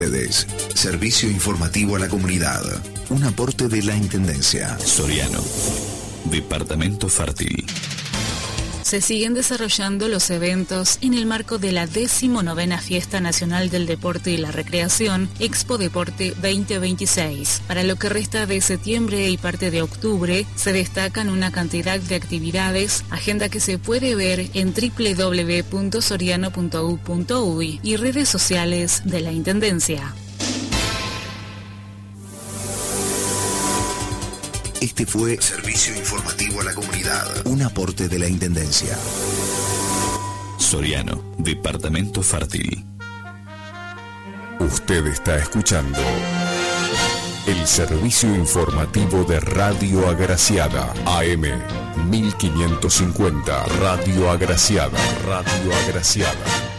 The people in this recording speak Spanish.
Servicio informativo a la comunidad. Un aporte de la Intendencia. Soriano, Departamento Fértil. Se siguen desarrollando los eventos en el marco de la 19ª Fiesta Nacional del Deporte y la Recreación, Expo Deporte 2026. Para lo que resta de septiembre y parte de octubre, se destacan una cantidad de actividades, agenda que se puede ver en www.soriano.gu.uy y redes sociales de la Intendencia. Este fue Servicio Informativo a la Comunidad, un aporte de la Intendencia. Soriano, Departamento Fértil. Usted está escuchando el servicio informativo de Radio Agraciada, AM 1550, Radio Agraciada, Radio Agraciada.